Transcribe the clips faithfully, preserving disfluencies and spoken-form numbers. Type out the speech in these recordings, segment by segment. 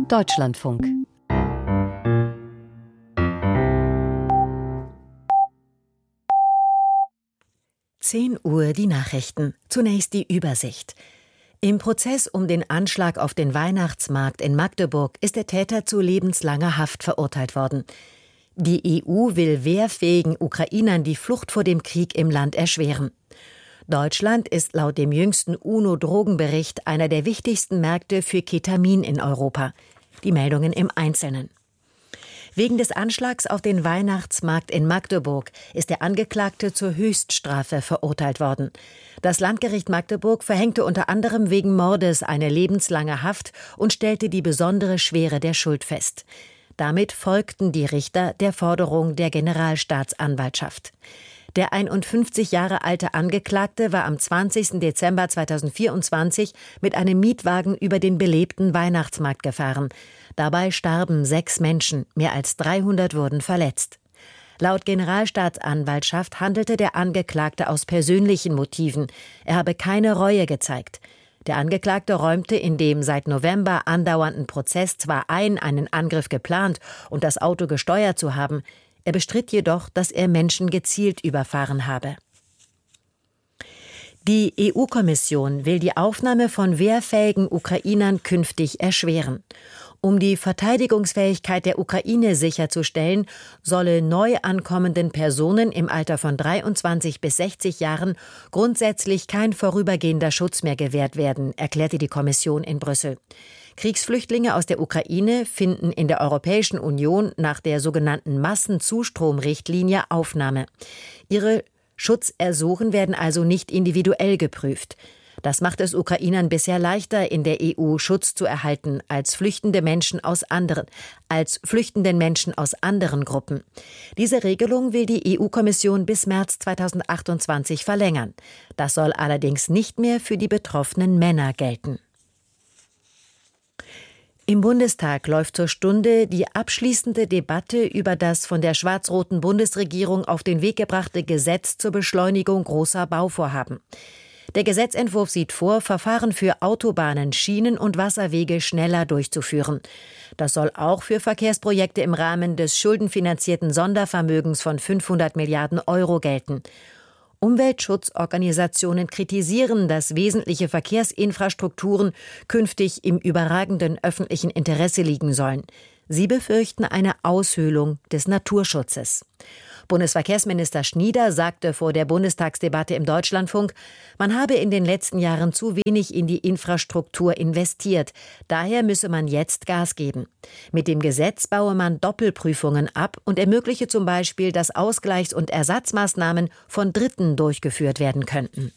Deutschlandfunk. zehn Uhr die Nachrichten. Zunächst die Übersicht. Im Prozess um den Anschlag auf den Weihnachtsmarkt in Magdeburg ist der Täter zu lebenslanger Haft verurteilt worden. Die E U will wehrfähigen Ukrainern die Flucht vor dem Krieg im Land erschweren. Deutschland ist laut dem jüngsten UNO-Drogenbericht einer der wichtigsten Märkte für Ketamin in Europa. Die Meldungen im Einzelnen. Wegen des Anschlags auf den Weihnachtsmarkt in Magdeburg ist der Angeklagte zur Höchststrafe verurteilt worden. Das Landgericht Magdeburg verhängte unter anderem wegen Mordes eine lebenslange Haft und stellte die besondere Schwere der Schuld fest. Damit folgten die Richter der Forderung der Generalstaatsanwaltschaft. Der einundfünfzig Jahre alte Angeklagte war am zwanzigsten Dezember zweitausendvierundzwanzig mit einem Mietwagen über den belebten Weihnachtsmarkt gefahren. Dabei starben sechs Menschen, mehr als dreihundert wurden verletzt. Laut Generalstaatsanwaltschaft handelte der Angeklagte aus persönlichen Motiven. Er habe keine Reue gezeigt. Der Angeklagte räumte in dem seit November andauernden Prozess zwar ein, einen Angriff geplant und das Auto gesteuert zu haben. Er bestritt jedoch, dass er Menschen gezielt überfahren habe. Die E U-Kommission will die Aufnahme von wehrfähigen Ukrainern künftig erschweren. Um die Verteidigungsfähigkeit der Ukraine sicherzustellen, solle neu ankommenden Personen im Alter von dreiundzwanzig bis sechzig Jahren grundsätzlich kein vorübergehender Schutz mehr gewährt werden, erklärte die Kommission in Brüssel. Kriegsflüchtlinge aus der Ukraine finden in der Europäischen Union nach der sogenannten Massenzustromrichtlinie Aufnahme. Ihre Schutzersuchen werden also nicht individuell geprüft. Das macht es Ukrainern bisher leichter, in der E U Schutz zu erhalten als flüchtende Menschen aus anderen, als flüchtenden Menschen aus anderen Gruppen. Diese Regelung will die E U-Kommission bis März zweitausendachtundzwanzig verlängern. Das soll allerdings nicht mehr für die betroffenen Männer gelten. Im Bundestag läuft zur Stunde die abschließende Debatte über das von der schwarz-roten Bundesregierung auf den Weg gebrachte Gesetz zur Beschleunigung großer Bauvorhaben. Der Gesetzentwurf sieht vor, Verfahren für Autobahnen, Schienen und Wasserwege schneller durchzuführen. Das soll auch für Verkehrsprojekte im Rahmen des schuldenfinanzierten Sondervermögens von fünfhundert Milliarden Euro gelten. Umweltschutzorganisationen kritisieren, dass wesentliche Verkehrsinfrastrukturen künftig im überragenden öffentlichen Interesse liegen sollen. Sie befürchten eine Aushöhlung des Naturschutzes. Bundesverkehrsminister Schnieder sagte vor der Bundestagsdebatte im Deutschlandfunk, man habe in den letzten Jahren zu wenig in die Infrastruktur investiert. Daher müsse man jetzt Gas geben. Mit dem Gesetz baue man Doppelprüfungen ab und ermögliche zum Beispiel, dass Ausgleichs- und Ersatzmaßnahmen von Dritten durchgeführt werden könnten.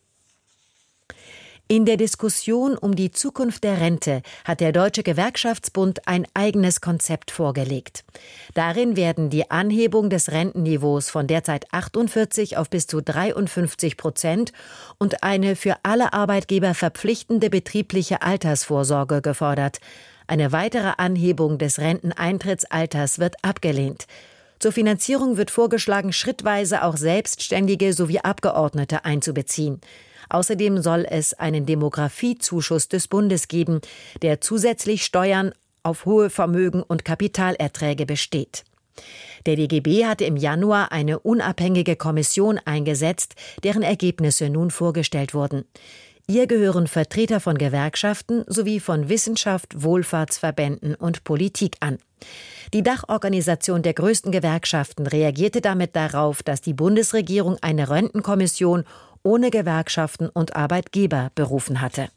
In der Diskussion um die Zukunft der Rente hat der Deutsche Gewerkschaftsbund ein eigenes Konzept vorgelegt. Darin werden die Anhebung des Rentenniveaus von derzeit achtundvierzig auf bis zu dreiundfünfzig Prozent und eine für alle Arbeitgeber verpflichtende betriebliche Altersvorsorge gefordert. Eine weitere Anhebung des Renteneintrittsalters wird abgelehnt. Zur Finanzierung wird vorgeschlagen, schrittweise auch Selbstständige sowie Abgeordnete einzubeziehen. Außerdem soll es einen Demografiezuschuss des Bundes geben, der zusätzlich Steuern auf hohe Vermögen und Kapitalerträge besteht. Der D G B hatte im Januar eine unabhängige Kommission eingesetzt, deren Ergebnisse nun vorgestellt wurden. Ihr gehören Vertreter von Gewerkschaften sowie von Wissenschaft, Wohlfahrtsverbänden und Politik an. Die Dachorganisation der größten Gewerkschaften reagierte damit darauf, dass die Bundesregierung eine Rentenkommission ohne Gewerkschaften und Arbeitgeber berufen hatte.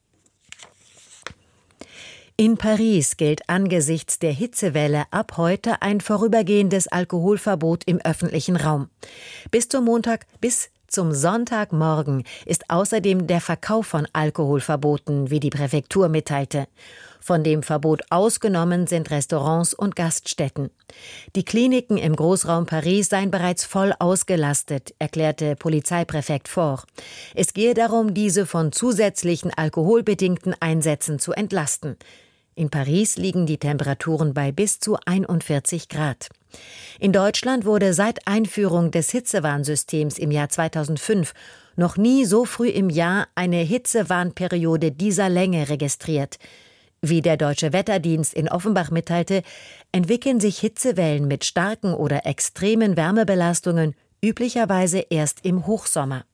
In Paris gilt angesichts der Hitzewelle ab heute ein vorübergehendes Alkoholverbot im öffentlichen Raum. Bis zum Montag, bis zum Sonntagmorgen ist außerdem der Verkauf von Alkohol verboten, wie die Präfektur mitteilte. Von dem Verbot ausgenommen sind Restaurants und Gaststätten. Die Kliniken im Großraum Paris seien bereits voll ausgelastet, erklärte Polizeipräfekt Faure. Es gehe darum, diese von zusätzlichen alkoholbedingten Einsätzen zu entlasten. In Paris liegen die Temperaturen bei bis zu einundvierzig Grad. In Deutschland wurde seit Einführung des Hitzewarnsystems im Jahr zweitausendfünf noch nie so früh im Jahr eine Hitzewarnperiode dieser Länge registriert. Wie der Deutsche Wetterdienst in Offenbach mitteilte, entwickeln sich Hitzewellen mit starken oder extremen Wärmebelastungen üblicherweise erst im Hochsommer.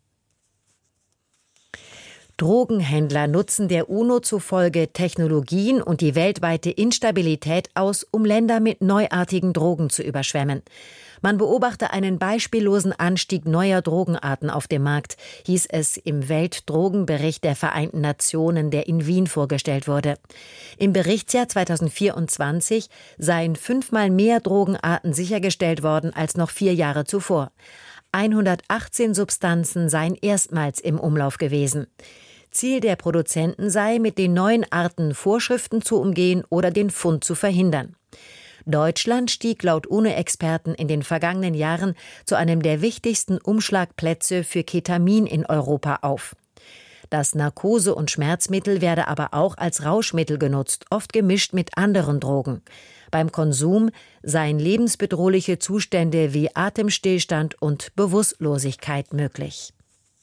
Drogenhändler nutzen der UNO zufolge Technologien und die weltweite Instabilität aus, um Länder mit neuartigen Drogen zu überschwemmen. Man beobachte einen beispiellosen Anstieg neuer Drogenarten auf dem Markt, hieß es im Weltdrogenbericht der Vereinten Nationen, der in Wien vorgestellt wurde. Im Berichtsjahr zweitausendvierundzwanzig seien fünfmal mehr Drogenarten sichergestellt worden als noch vier Jahre zuvor. hundertachtzehn Substanzen seien erstmals im Umlauf gewesen. Ziel der Produzenten sei, mit den neuen Arten Vorschriften zu umgehen oder den Fund zu verhindern. Deutschland stieg laut UNO-Experten in den vergangenen Jahren zu einem der wichtigsten Umschlagplätze für Ketamin in Europa auf. Das Narkose- und Schmerzmittel werde aber auch als Rauschmittel genutzt, oft gemischt mit anderen Drogen. Beim Konsum seien lebensbedrohliche Zustände wie Atemstillstand und Bewusstlosigkeit möglich.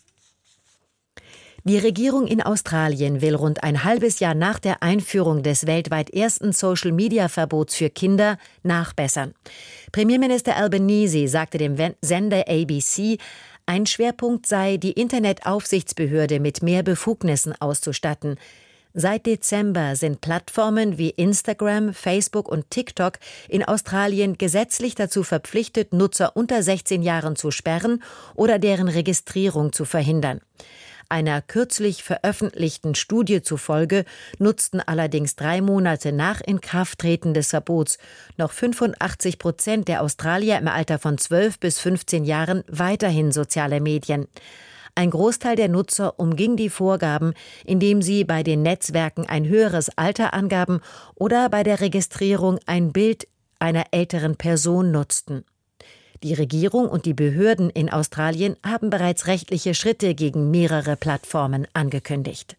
Die Regierung in Australien will rund ein halbes Jahr nach der Einführung des weltweit ersten Social-Media-Verbots für Kinder nachbessern. Premierminister Albanese sagte dem Sender A B C, ein Schwerpunkt sei, die Internetaufsichtsbehörde mit mehr Befugnissen auszustatten. Seit Dezember sind Plattformen wie Instagram, Facebook und TikTok in Australien gesetzlich dazu verpflichtet, Nutzer unter sechzehn Jahren zu sperren oder deren Registrierung zu verhindern. Einer kürzlich veröffentlichten Studie zufolge nutzten allerdings drei Monate nach Inkrafttreten des Verbots noch fünfundachtzig Prozent der Australier im Alter von zwölf bis fünfzehn Jahren weiterhin soziale Medien. Ein Großteil der Nutzer umging die Vorgaben, indem sie bei den Netzwerken ein höheres Alter angaben oder bei der Registrierung ein Bild einer älteren Person nutzten. Die Regierung und die Behörden in Australien haben bereits rechtliche Schritte gegen mehrere Plattformen angekündigt.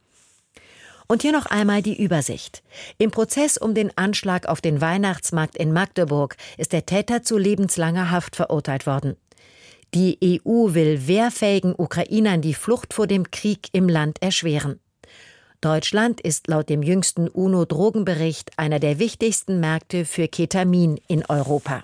Und hier noch einmal die Übersicht. Im Prozess um den Anschlag auf den Weihnachtsmarkt in Magdeburg ist der Täter zu lebenslanger Haft verurteilt worden. Die E U will wehrfähigen Ukrainern die Flucht vor dem Krieg im Land erschweren. Deutschland ist laut dem jüngsten UNO-Drogenbericht einer der wichtigsten Märkte für Ketamin in Europa.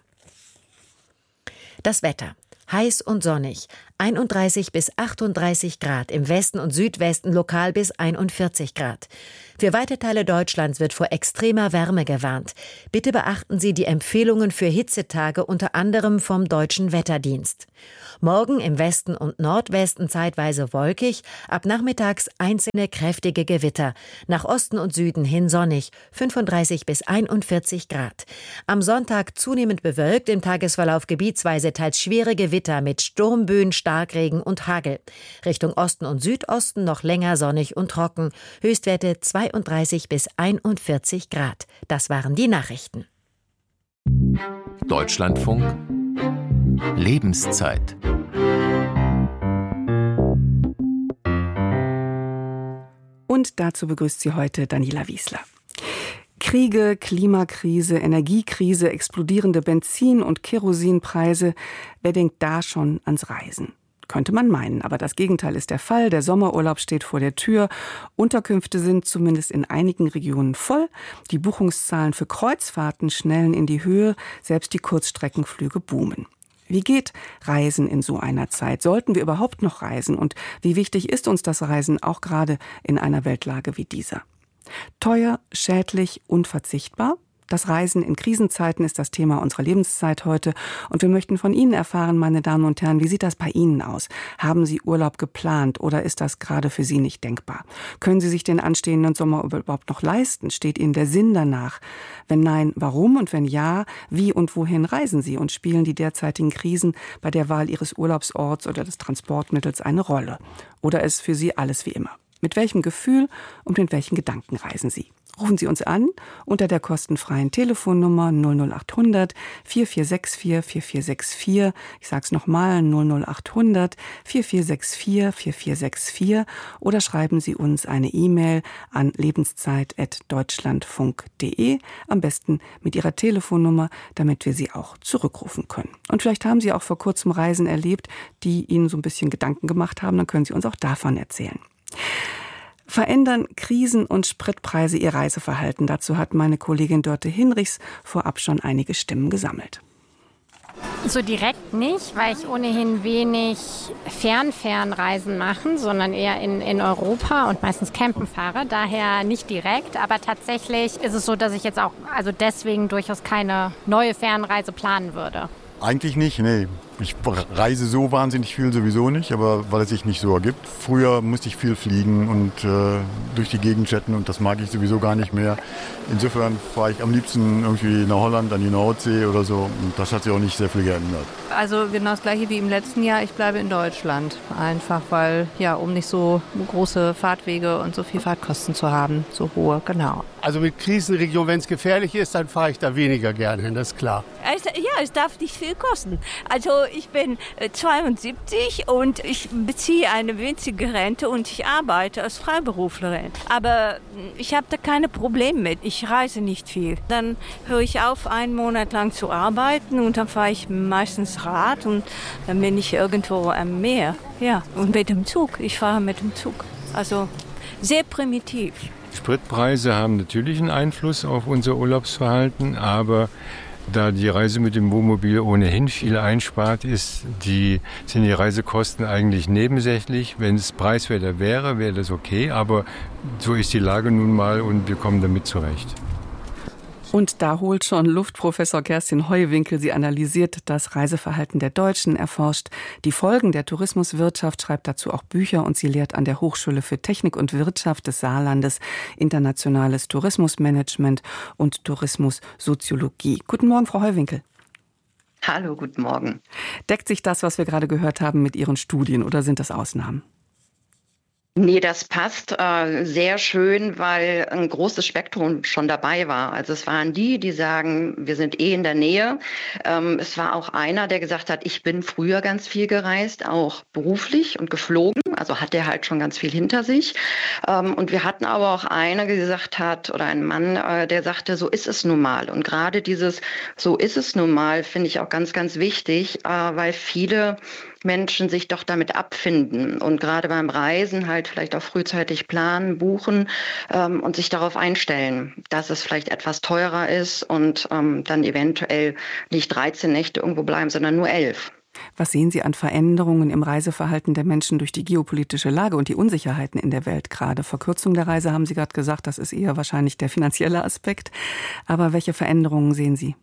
Das Wetter. Heiß und sonnig. einunddreißig bis achtunddreißig Grad, im Westen und Südwesten lokal bis einundvierzig Grad. Für weite Teile Deutschlands wird vor extremer Wärme gewarnt. Bitte beachten Sie die Empfehlungen für Hitzetage, unter anderem vom Deutschen Wetterdienst. Morgen im Westen und Nordwesten zeitweise wolkig, ab nachmittags einzelne kräftige Gewitter. Nach Osten und Süden hin sonnig, fünfunddreißig bis einundvierzig Grad. Am Sonntag zunehmend bewölkt, im Tagesverlauf gebietsweise teils schwere Gewitter mit Sturmböen, Starkregen und Hagel. Richtung Osten und Südosten noch länger sonnig und trocken. Höchstwerte zweiunddreißig bis einundvierzig Grad. Das waren die Nachrichten. Deutschlandfunk Lebenszeit. Und dazu begrüßt sie heute Daniela Wiesler. Kriege, Klimakrise, Energiekrise, explodierende Benzin- und Kerosinpreise. Wer denkt da schon ans Reisen? Könnte man meinen, aber das Gegenteil ist der Fall. Der Sommerurlaub steht vor der Tür. Unterkünfte sind zumindest in einigen Regionen voll. Die Buchungszahlen für Kreuzfahrten schnellen in die Höhe. Selbst die Kurzstreckenflüge boomen. Wie geht Reisen in so einer Zeit? Sollten wir überhaupt noch reisen? Und wie wichtig ist uns das Reisen auch gerade in einer Weltlage wie dieser? Teuer, schädlich, unverzichtbar? Das Reisen in Krisenzeiten ist das Thema unserer Lebenszeit heute. Und wir möchten von Ihnen erfahren, meine Damen und Herren, wie sieht das bei Ihnen aus? Haben Sie Urlaub geplant oder ist das gerade für Sie nicht denkbar? Können Sie sich den anstehenden Sommer überhaupt noch leisten? Steht Ihnen der Sinn danach? Wenn nein, warum? Und wenn ja, wie und wohin reisen Sie? Und spielen die derzeitigen Krisen bei der Wahl Ihres Urlaubsorts oder des Transportmittels eine Rolle? Oder ist für Sie alles wie immer? Mit welchem Gefühl und mit welchen Gedanken reisen Sie? Rufen Sie uns an unter der kostenfreien Telefonnummer null null acht hundert vier vier sechs vier vier vier sechs vier. Ich sage es nochmal, null null acht hundert vier vier sechs vier vier vier sechs vier. Oder schreiben Sie uns eine E-Mail an lebenszeit at deutschlandfunk punkt de. Am besten mit Ihrer Telefonnummer, damit wir Sie auch zurückrufen können. Und vielleicht haben Sie auch vor kurzem Reisen erlebt, die Ihnen so ein bisschen Gedanken gemacht haben. Dann können Sie uns auch davon erzählen. Verändern Krisen und Spritpreise ihr Reiseverhalten? Dazu hat meine Kollegin Dörte Hinrichs vorab schon einige Stimmen gesammelt. So direkt nicht, weil ich ohnehin wenig Fern-Fernreisen mache, sondern eher in, in Europa und meistens campen fahre. Daher nicht direkt, aber tatsächlich ist es so, dass ich jetzt auch also deswegen durchaus keine neue Fernreise planen würde. Eigentlich nicht, nee. Ich reise so wahnsinnig viel sowieso nicht, aber weil es sich nicht so ergibt. Früher musste ich viel fliegen und äh, durch die Gegend jetten und das mag ich sowieso gar nicht mehr. Insofern fahre ich am liebsten irgendwie nach Holland an die Nordsee oder so und das hat sich auch nicht sehr viel geändert. Also genau das gleiche wie im letzten Jahr, ich bleibe in Deutschland. Einfach weil, ja, um nicht so große Fahrtwege und so viel Fahrtkosten zu haben, so hohe, genau. Also mit Krisenregion, wenn es gefährlich ist, dann fahre ich da weniger gerne hin, das ist klar. Also, ja, es darf nicht viel kosten. Also ich bin zweiundsiebzig und ich beziehe eine winzige Rente und ich arbeite als Freiberuflerin. Aber ich habe da keine Probleme mit. Ich reise nicht viel. Dann höre ich auf, einen Monat lang zu arbeiten und dann fahre ich meistens Rad und dann bin ich irgendwo am Meer. Ja, und mit dem Zug. Ich fahre mit dem Zug. Also sehr primitiv. Spritpreise haben natürlich einen Einfluss auf unser Urlaubsverhalten, aber da die Reise mit dem Wohnmobil ohnehin viel einspart ist, die, sind die Reisekosten eigentlich nebensächlich. Wenn es preiswerter wäre, wäre das okay, aber so ist die Lage nun mal und wir kommen damit zurecht. Und da holt schon Luft Professor Kerstin Heuwinkel. Sie analysiert das Reiseverhalten der Deutschen, erforscht die Folgen der Tourismuswirtschaft, schreibt dazu auch Bücher und sie lehrt an der Hochschule für Technik und Wirtschaft des Saarlandes internationales Tourismusmanagement und Tourismussoziologie. Guten Morgen, Frau Heuwinkel. Hallo, guten Morgen. Deckt sich das, was wir gerade gehört haben, mit Ihren Studien oder sind das Ausnahmen? Nee, das passt äh, sehr schön, weil ein großes Spektrum schon dabei war. Also es waren die, die sagen, wir sind eh in der Nähe. Ähm, es war auch einer, der gesagt hat, ich bin früher ganz viel gereist, auch beruflich und geflogen. Also hat der halt schon ganz viel hinter sich. Ähm, und wir hatten aber auch eine, die gesagt hat, oder einen Mann, äh, der sagte, so ist es nun mal. Und gerade dieses so ist es nun mal finde ich auch ganz, ganz wichtig, äh, weil viele Menschen sich doch damit abfinden und gerade beim Reisen halt vielleicht auch frühzeitig planen, buchen ähm, und sich darauf einstellen, dass es vielleicht etwas teurer ist und ähm, dann eventuell nicht dreizehn Nächte irgendwo bleiben, sondern nur elf. Was sehen Sie an Veränderungen im Reiseverhalten der Menschen durch die geopolitische Lage und die Unsicherheiten in der Welt gerade? Verkürzung der Reise haben Sie gerade gesagt, das ist eher wahrscheinlich der finanzielle Aspekt. Aber welche Veränderungen sehen Sie?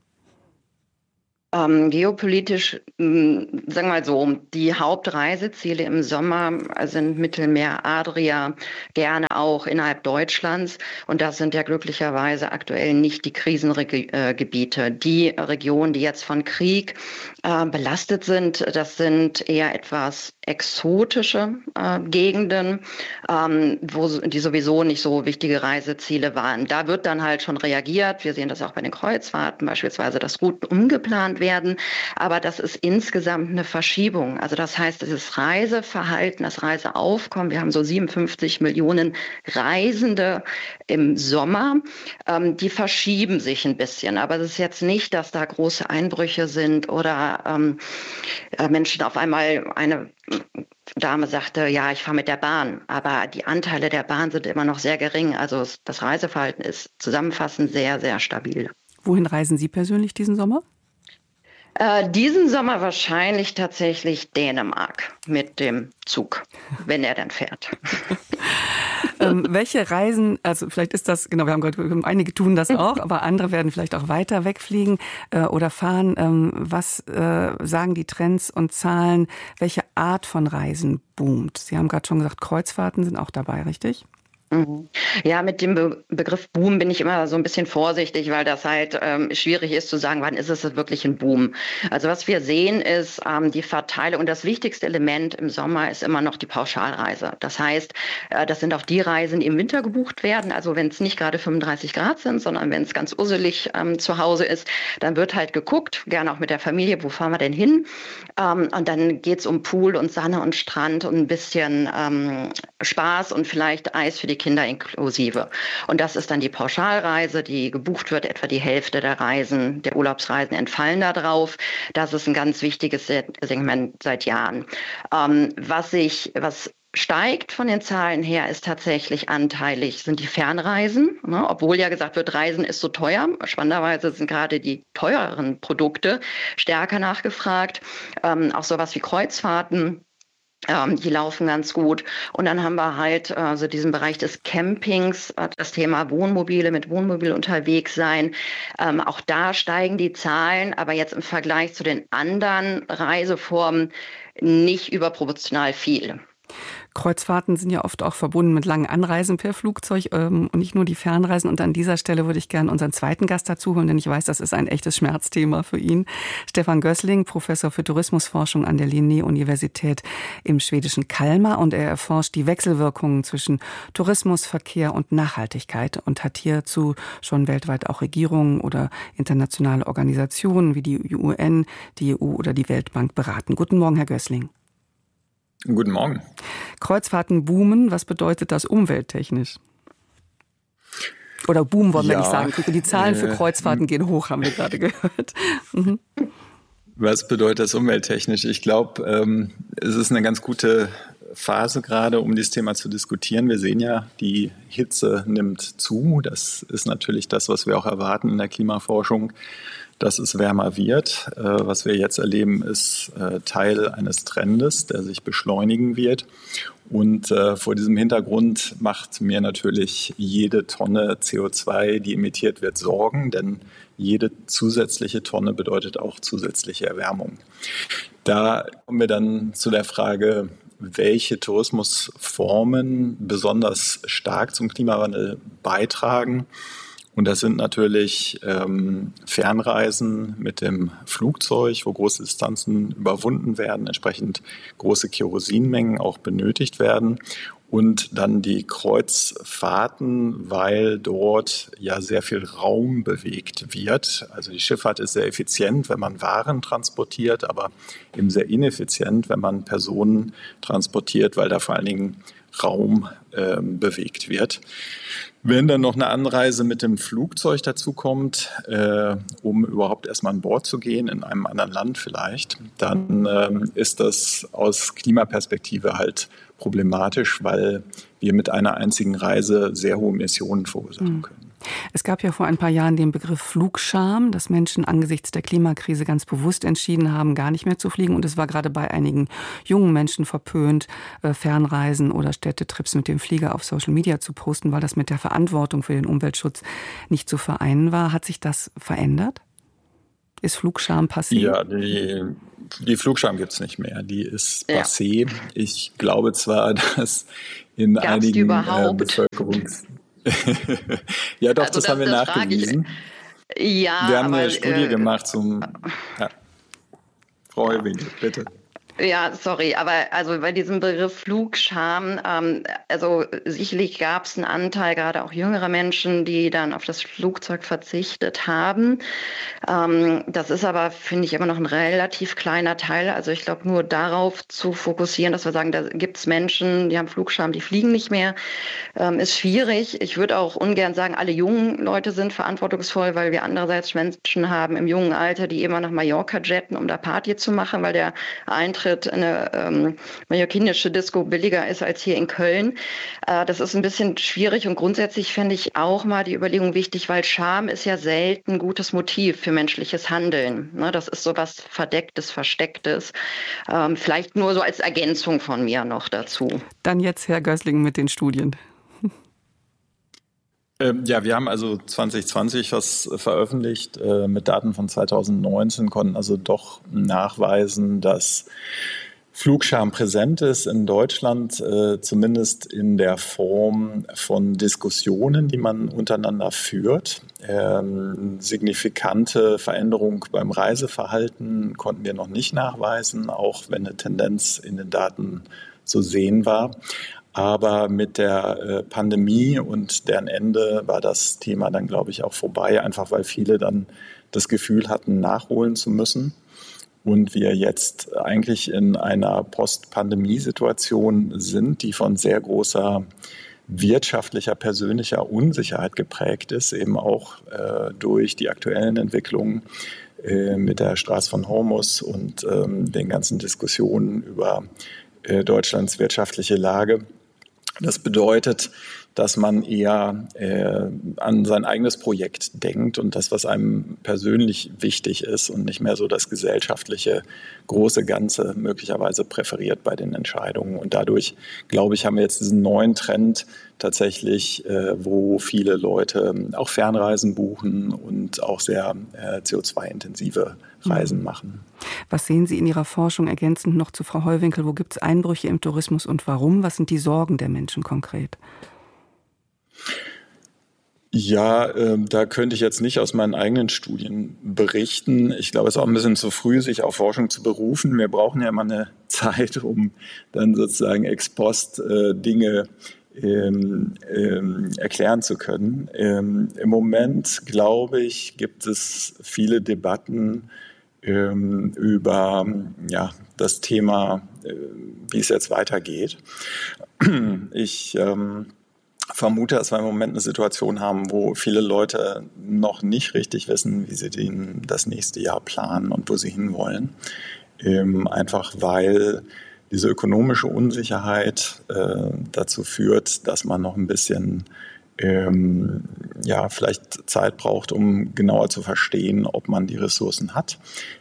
Ähm, geopolitisch, mh, sagen wir mal so, die Hauptreiseziele im Sommer sind Mittelmeer, Adria, gerne auch innerhalb Deutschlands. Und das sind ja glücklicherweise aktuell nicht die Krisengebiete. Die Regionen, die jetzt von Krieg äh, belastet sind, das sind eher etwas exotische äh, Gegenden, ähm, wo die sowieso nicht so wichtige Reiseziele waren. Da wird dann halt schon reagiert. Wir sehen das auch bei den Kreuzfahrten, beispielsweise, dass Routen umgeplant werden. Aber das ist insgesamt eine Verschiebung. Also das heißt, dieses Reiseverhalten, das Reiseaufkommen, wir haben so siebenundfünfzig Millionen Reisende im Sommer, ähm, die verschieben sich ein bisschen. Aber es ist jetzt nicht, dass da große Einbrüche sind oder ähm, Menschen auf einmal eine Dame sagte, ja, ich fahre mit der Bahn, aber die Anteile der Bahn sind immer noch sehr gering. Also das Reiseverhalten ist zusammenfassend sehr, sehr stabil. Wohin reisen Sie persönlich diesen Sommer? Äh, diesen Sommer wahrscheinlich tatsächlich Dänemark mit dem Zug, wenn er dann fährt. ähm, welche Reisen, also vielleicht ist das, genau, wir haben gerade, einige tun das auch, aber andere werden vielleicht auch weiter wegfliegen äh, oder fahren. Ähm, was äh, sagen die Trends und Zahlen? Welche Art von Reisen boomt? Sie haben gerade schon gesagt, Kreuzfahrten sind auch dabei, richtig? Ja, mit dem Be- Begriff Boom bin ich immer so ein bisschen vorsichtig, weil das halt ähm, schwierig ist zu sagen, wann ist es wirklich ein Boom. Also was wir sehen ist ähm, die Verteilung und das wichtigste Element im Sommer ist immer noch die Pauschalreise. Das heißt, äh, das sind auch die Reisen, die im Winter gebucht werden. Also wenn es nicht gerade fünfunddreißig Grad sind, sondern wenn es ganz usselig ähm, zu Hause ist, dann wird halt geguckt, gerne auch mit der Familie, wo fahren wir denn hin? Ähm, und dann geht's um Pool und Sonne und Strand und ein bisschen ähm, Spaß und vielleicht Eis für die Kinder inklusive. Und das ist dann die Pauschalreise, die gebucht wird. Etwa die Hälfte der Reisen, der Urlaubsreisen entfallen da drauf. Das ist ein ganz wichtiges Segment seit Jahren. Ähm, was ich, was steigt von den Zahlen her, ist tatsächlich anteilig, sind die Fernreisen. Ne? Obwohl ja gesagt wird, Reisen ist so teuer. Spannenderweise sind gerade die teureren Produkte stärker nachgefragt. Ähm, auch sowas wie Kreuzfahrten. Ähm, die laufen ganz gut. Und dann haben wir halt also diesen Bereich des Campings, äh, das Thema Wohnmobile, mit Wohnmobil unterwegs sein. Ähm, auch da steigen die Zahlen, aber jetzt im Vergleich zu den anderen Reiseformen nicht überproportional viel. Kreuzfahrten sind ja oft auch verbunden mit langen Anreisen per Flugzeug ähm, und nicht nur die Fernreisen. Und an dieser Stelle würde ich gerne unseren zweiten Gast dazu holen, denn ich weiß, das ist ein echtes Schmerzthema für ihn. Stefan Gößling, Professor für Tourismusforschung an der Linné-Universität im schwedischen Kalmar. Und er erforscht die Wechselwirkungen zwischen Tourismus, Verkehr und Nachhaltigkeit und hat hierzu schon weltweit auch Regierungen oder internationale Organisationen wie die U N, die E U oder die Weltbank beraten. Guten Morgen, Herr Gößling. Guten Morgen. Kreuzfahrten boomen, was bedeutet das umwelttechnisch? Oder boomen wollen wir ja nicht sagen. Die Zahlen für Kreuzfahrten äh, gehen hoch, haben wir gerade gehört. Mhm. Was bedeutet das umwelttechnisch? Ich glaube, ähm, es ist eine ganz gute Phase gerade, um dieses Thema zu diskutieren. Wir sehen ja, die Hitze nimmt zu. Das ist natürlich das, was wir auch erwarten in der Klimaforschung, dass es wärmer wird. Was wir jetzt erleben, ist Teil eines Trendes, der sich beschleunigen wird. Und vor diesem Hintergrund macht mir natürlich jede Tonne C O zwei, die emittiert wird, Sorgen, denn jede zusätzliche Tonne bedeutet auch zusätzliche Erwärmung. Da kommen wir dann zu der Frage, welche Tourismusformen besonders stark zum Klimawandel beitragen. Und das sind natürlich ähm, Fernreisen mit dem Flugzeug, wo große Distanzen überwunden werden, entsprechend große Kerosinmengen auch benötigt werden. Und dann die Kreuzfahrten, weil dort ja sehr viel Raum bewegt wird. Also die Schifffahrt ist sehr effizient, wenn man Waren transportiert, aber eben sehr ineffizient, wenn man Personen transportiert, weil da vor allen Dingen Raum äh, bewegt wird. Wenn dann noch eine Anreise mit dem Flugzeug dazu kommt, äh, um überhaupt erstmal an Bord zu gehen, in einem anderen Land vielleicht, dann ähm, ist das aus Klimaperspektive halt problematisch, weil wir mit einer einzigen Reise sehr hohe Emissionen verursachen können. Es gab ja vor ein paar Jahren den Begriff Flugscham, dass Menschen angesichts der Klimakrise ganz bewusst entschieden haben, gar nicht mehr zu fliegen. Und es war gerade bei einigen jungen Menschen verpönt, Fernreisen oder Städtetrips mit dem Flieger auf Social Media zu posten, weil das mit der Verantwortung für den Umweltschutz nicht zu vereinen war. Hat sich das verändert? Ist Flugscham passé? Ja, die, die Flugscham gibt es nicht mehr. Die ist passé. Ja. Ich glaube zwar, dass in Gab's einigen die überhaupt? Äh, Bevölkerungs... ja, doch, also das, das haben wir das nachgewiesen. Ja, wir haben aber, eine Studie äh, gemacht zum... Ja. Frau Heuwing, bitte. Ja, sorry, aber also bei diesem Begriff Flugscham, ähm, also sicherlich gab es einen Anteil, gerade auch jüngerer Menschen, die dann auf das Flugzeug verzichtet haben. Ähm, das ist aber, finde ich, immer noch ein relativ kleiner Teil. Also ich glaube, nur darauf zu fokussieren, dass wir sagen, da gibt es Menschen, die haben Flugscham, die fliegen nicht mehr, ähm, ist schwierig. Ich würde auch ungern sagen, alle jungen Leute sind verantwortungsvoll, weil wir andererseits Menschen haben im jungen Alter, die immer nach Mallorca jetten, um da Party zu machen, weil der Eintritt eine ähm, mallorquinische Disco billiger ist als hier in Köln. Äh, das ist ein bisschen schwierig und grundsätzlich fände ich auch mal die Überlegung wichtig, weil Scham ist ja selten ein gutes Motiv für menschliches Handeln. Ne, das ist so was Verdecktes, Verstecktes. Ähm, vielleicht nur so als Ergänzung von mir noch dazu. Dann jetzt Herr Gößling mit den Studien. Ja, wir haben also zwanzig zwanzig was veröffentlicht äh, mit Daten von zweitausendneunzehn, konnten also doch nachweisen, dass Flugscham präsent ist in Deutschland, äh, zumindest in der Form von Diskussionen, die man untereinander führt. Ähm, signifikante Veränderung beim Reiseverhalten konnten wir noch nicht nachweisen, auch wenn eine Tendenz in den Daten zu sehen war. Aber mit der äh, Pandemie und deren Ende war das Thema dann, glaube ich, auch vorbei, einfach weil viele dann das Gefühl hatten, nachholen zu müssen. Und wir jetzt eigentlich in einer Post-Pandemie-Situation sind, die von sehr großer wirtschaftlicher, persönlicher Unsicherheit geprägt ist, eben auch äh, durch die aktuellen Entwicklungen äh, mit der Straße von Hormuz und ähm, den ganzen Diskussionen über äh, Deutschlands wirtschaftliche Lage. Das bedeutet, dass man eher äh, an sein eigenes Projekt denkt und das, was einem persönlich wichtig ist und nicht mehr so das gesellschaftliche große Ganze möglicherweise präferiert bei den Entscheidungen. Und dadurch, glaube ich, haben wir jetzt diesen neuen Trend tatsächlich, äh, wo viele Leute auch Fernreisen buchen und auch sehr äh, C O zwei intensive Reisen mhm. machen. Was sehen Sie in Ihrer Forschung ergänzend noch zu Frau Heuwinkel? Wo gibt es Einbrüche im Tourismus und warum? Was sind die Sorgen der Menschen konkret? Ja, äh, da könnte ich jetzt nicht aus meinen eigenen Studien berichten. Ich glaube, es ist auch ein bisschen zu früh, sich auf Forschung zu berufen. Wir brauchen ja mal eine Zeit, um dann sozusagen ex post äh, Dinge ähm, ähm, erklären zu können. Ähm, im Moment, glaube ich, gibt es viele Debatten ähm, über ja, das Thema, äh, wie es jetzt weitergeht. Ich ähm, vermute, dass wir im Moment eine Situation haben, wo viele Leute noch nicht richtig wissen, wie sie den, das nächste Jahr planen und wo sie hinwollen. Ähm, einfach weil diese ökonomische Unsicherheit äh, dazu führt, dass man noch ein bisschen ähm, ja, vielleicht Zeit braucht, um genauer zu verstehen, ob man die Ressourcen hat.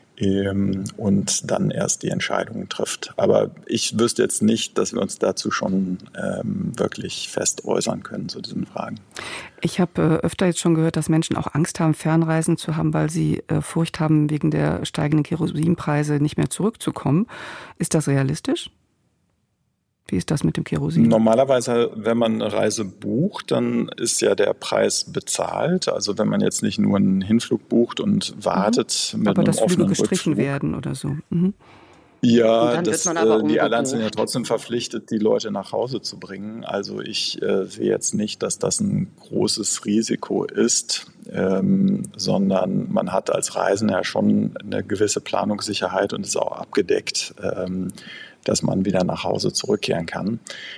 Und dann erst die Entscheidungen trifft. Aber ich wüsste jetzt nicht, dass wir uns dazu schon ähm, wirklich fest äußern können zu diesen Fragen. Ich habe äh, öfter jetzt schon gehört, dass Menschen auch Angst haben, Fernreisen zu haben, weil sie äh, Furcht haben, wegen der steigenden Kerosinpreise nicht mehr zurückzukommen. Ist das realistisch? Wie ist das mit dem Kerosin? Normalerweise, wenn man eine Reise bucht, dann ist ja der Preis bezahlt. Also wenn man jetzt nicht nur einen Hinflug bucht und wartet mhm. mit aber einem offenen Flüge gestrichen Rückflug. werden oder so. Mhm. Ja, das, äh, die Airlines sind ja trotzdem verpflichtet, die Leute nach Hause zu bringen. Also ich äh, sehe jetzt nicht, dass das ein großes Risiko ist, ähm, sondern man hat als Reisender ja schon eine gewisse Planungssicherheit und ist auch abgedeckt, ähm, dass man wieder nach Hause zurückkehren kann.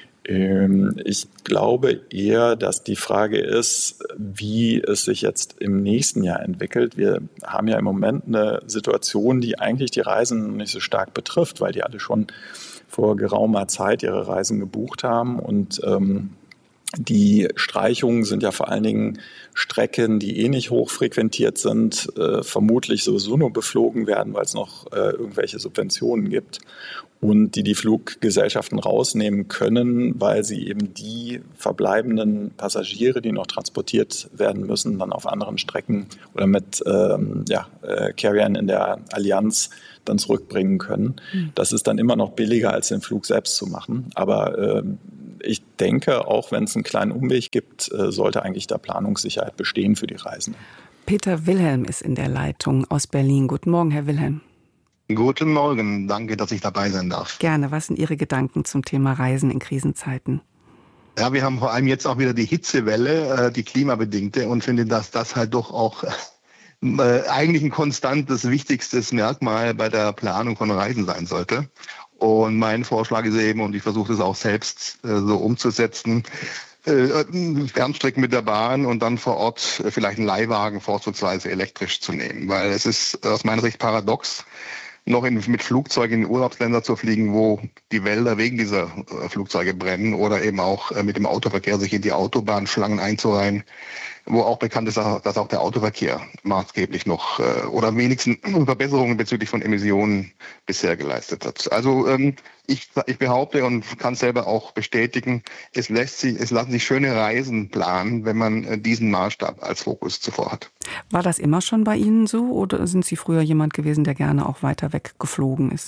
Ähm, ich glaube eher, dass die Frage ist, wie es sich jetzt im nächsten Jahr entwickelt. Wir haben ja im Moment eine Situation, die eigentlich die Reisen nicht so stark betrifft, weil die alle schon vor geraumer Zeit ihre Reisen gebucht haben. Und ähm, die Streichungen sind ja vor allen Dingen Strecken, die eh nicht hochfrequentiert sind, äh, vermutlich sowieso nur beflogen werden, weil es noch äh, irgendwelche Subventionen gibt. Und die die Fluggesellschaften rausnehmen können, weil sie eben die verbleibenden Passagiere, die noch transportiert werden müssen, dann auf anderen Strecken oder mit ähm, ja, äh, Carriern in der Allianz dann zurückbringen können. Mhm. Das ist dann immer noch billiger, als den Flug selbst zu machen. Aber äh, ich denke, auch wenn es einen kleinen Umweg gibt, äh, sollte eigentlich da Planungssicherheit bestehen für die Reisenden. Peter Wilhelm ist in der Leitung aus Berlin. Guten Morgen, Herr Wilhelm. Guten Morgen, danke, dass ich dabei sein darf. Gerne, was sind Ihre Gedanken zum Thema Reisen in Krisenzeiten? Ja, wir haben vor allem jetzt auch wieder die Hitzewelle, die klimabedingte, und finde, dass das halt doch auch äh, eigentlich ein konstantes, wichtigstes Merkmal bei der Planung von Reisen sein sollte. Und mein Vorschlag ist eben, und ich versuche es auch selbst äh, so umzusetzen, äh, Fernstrecken mit der Bahn und dann vor Ort äh, vielleicht einen Leihwagen vorzugsweise elektrisch zu nehmen. Weil es ist aus meiner Sicht paradox, noch in, mit Flugzeugen in Urlaubsländer zu fliegen, wo die Wälder wegen dieser äh, Flugzeuge brennen, oder eben auch äh, mit dem Autoverkehr sich in die Autobahnschlangen einzureihen, wo auch bekannt ist, dass auch der Autoverkehr maßgeblich noch äh, oder wenigstens Verbesserungen bezüglich von Emissionen bisher geleistet hat. Also ähm, ich, ich behaupte und kann selber auch bestätigen, es lässt sich, es lassen sich schöne Reisen planen, wenn man äh, diesen Maßstab als Fokus zuvor hat. War das immer schon bei Ihnen so, oder sind Sie früher jemand gewesen, der gerne auch weiter weg geflogen ist?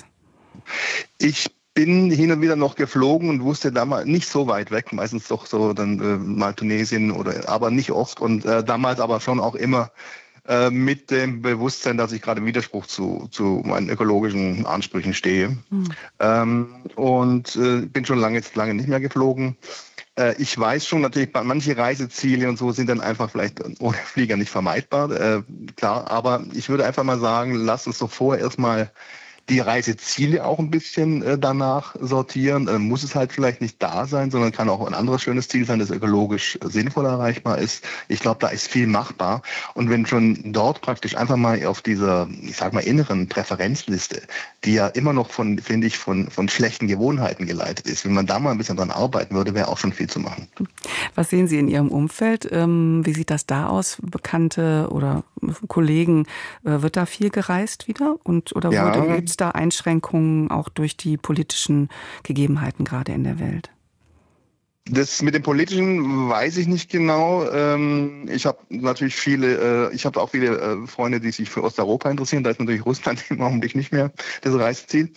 Ich bin hin und wieder noch geflogen und wusste damals nicht so weit weg, meistens doch so dann äh, mal Tunesien, oder aber nicht oft, und äh, damals aber schon auch immer äh, mit dem Bewusstsein, dass ich gerade im Widerspruch zu, zu meinen ökologischen Ansprüchen stehe. Mhm. Ähm, und äh, bin schon lange jetzt lange nicht mehr geflogen. Äh, ich weiß schon natürlich, manche Reiseziele und so sind dann einfach vielleicht ohne Flieger nicht vermeidbar, äh, klar, aber ich würde einfach mal sagen, lasst uns doch vorher erstmal die Reiseziele auch ein bisschen äh, danach sortieren. Äh, muss es halt vielleicht nicht da sein, sondern kann auch ein anderes schönes Ziel sein, das ökologisch sinnvoll erreichbar ist. Ich glaube, da ist viel machbar. Und wenn schon dort praktisch einfach mal auf dieser, ich sag mal, inneren Präferenzliste, die ja immer noch von, finde ich, von, von schlechten Gewohnheiten geleitet ist, wenn man da mal ein bisschen dran arbeiten würde, wäre auch schon viel zu machen. Was sehen Sie in Ihrem Umfeld? Wie sieht das da aus? Bekannte oder Kollegen, wird da viel gereist wieder? Und, oder ja. gibt es da Einschränkungen auch durch die politischen Gegebenheiten gerade in der Welt? Das mit dem Politischen weiß ich nicht genau. Ich habe natürlich viele, ich habe auch viele Freunde, die sich für Osteuropa interessieren. Da ist natürlich Russland im Augenblick nicht mehr das Reiseziel.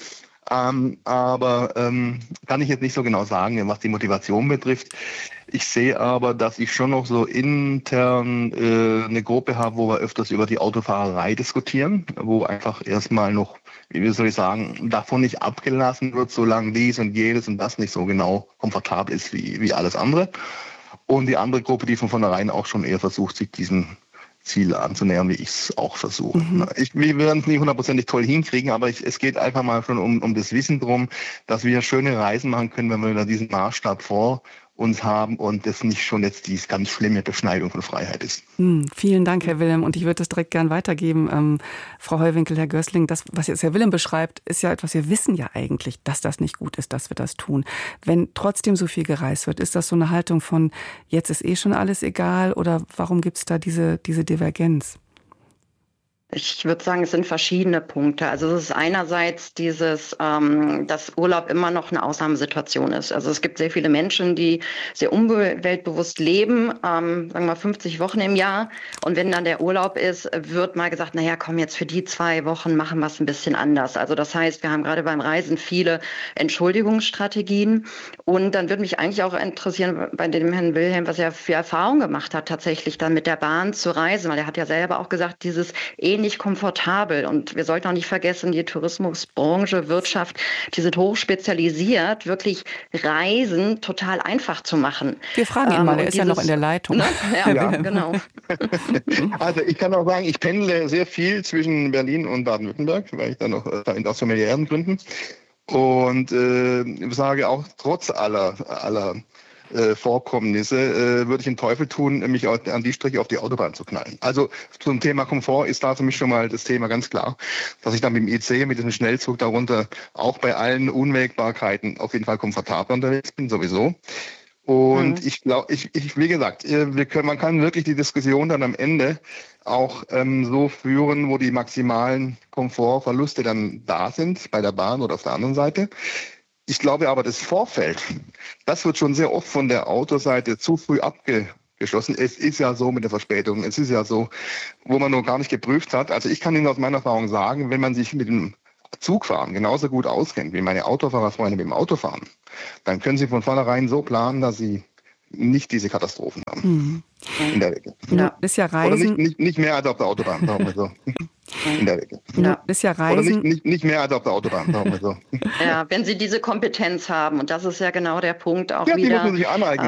Aber kann ich jetzt nicht so genau sagen, was die Motivation betrifft. Ich sehe aber, dass ich schon noch so intern eine Gruppe habe, wo wir öfters über die Autofahrerei diskutieren, wo einfach erstmal noch, wie soll ich sagen, davon nicht abgelassen wird, solange dies und jedes und das nicht so genau komfortabel ist wie, wie alles andere. Und die andere Gruppe, die von vornherein auch schon eher versucht, sich diesem Ziel anzunähern, wie ich es auch versuche. Mhm. Ich, wir werden es nicht hundertprozentig toll hinkriegen, aber ich, es geht einfach mal schon um, um das Wissen drum, dass wir schöne Reisen machen können, wenn wir da diesen Maßstab vor uns haben und das nicht schon jetzt die ganz schlimme Beschneidung von Freiheit ist. Hm, vielen Dank, Herr Wilhelm. Und ich würde das direkt gern weitergeben. Ähm, Frau Heuwinkel, Herr Gößling, das, was jetzt Herr Wilhelm beschreibt, ist ja etwas, wir wissen ja eigentlich, dass das nicht gut ist, dass wir das tun. Wenn trotzdem so viel gereist wird, ist das so eine Haltung von, jetzt ist eh schon alles egal, oder warum gibt es da diese, diese Divergenz? Ich würde sagen, es sind verschiedene Punkte. Also es ist einerseits dieses, ähm, dass Urlaub immer noch eine Ausnahmesituation ist. Also es gibt sehr viele Menschen, die sehr umweltbewusst leben, ähm, sagen wir mal fünfzig Wochen im Jahr. Und wenn dann der Urlaub ist, wird mal gesagt, naja, komm, jetzt für die zwei Wochen machen wir es ein bisschen anders. Also das heißt, wir haben gerade beim Reisen viele Entschuldigungsstrategien. Und dann würde mich eigentlich auch interessieren, bei dem Herrn Wilhelm, was er für Erfahrungen gemacht hat, tatsächlich dann mit der Bahn zu reisen. Weil er hat ja selber auch gesagt, dieses eh nicht komfortabel. Und wir sollten auch nicht vergessen, die Tourismusbranche, Wirtschaft, die sind hochspezialisiert, wirklich Reisen total einfach zu machen. Wir fragen ihn mal, ähm, er ist dieses, ja noch in der Leitung. Ne? Ja, ja, genau. Also ich kann auch sagen, ich pendle sehr viel zwischen Berlin und Baden-Württemberg, weil ich da noch äh, aus familiären Gründen. Und äh, sage auch, trotz aller, aller Äh, Vorkommnisse, äh, würde ich den Teufel tun, mich an die Strecke auf die Autobahn zu knallen. Also zum Thema Komfort ist da für mich schon mal das Thema ganz klar, dass ich dann mit dem I C, mit diesem Schnellzug darunter auch bei allen Unwägbarkeiten auf jeden Fall komfortabel unterwegs bin, sowieso. Und mhm. ich glaube, ich, ich, wie gesagt, wir können, man kann wirklich die Diskussion dann am Ende auch ähm, so führen, wo die maximalen Komfortverluste dann da sind, bei der Bahn oder auf der anderen Seite. Ich glaube aber, das Vorfeld, das wird schon sehr oft von der Autoseite zu früh abgeschlossen. Es ist ja so mit der Verspätung, es ist ja so, wo man noch gar nicht geprüft hat. Also ich kann Ihnen aus meiner Erfahrung sagen, wenn man sich mit dem Zugfahren genauso gut auskennt wie meine Autofahrerfreunde mit dem Autofahren, dann können Sie von vornherein so planen, dass Sie nicht diese Katastrophen haben. Mhm. In der Regel. Ja. Ist ja Reisen. Oder nicht, nicht, nicht mehr als auf der Autobahn, sagen wir so. In der Regel. Ja. Ist ja Reisen. Oder nicht, nicht, nicht mehr als auf der Autobahn, sagen wir so. Ja, wenn Sie diese Kompetenz haben, und das ist ja genau der Punkt auch ja, wieder. Die müssen sich aneignen.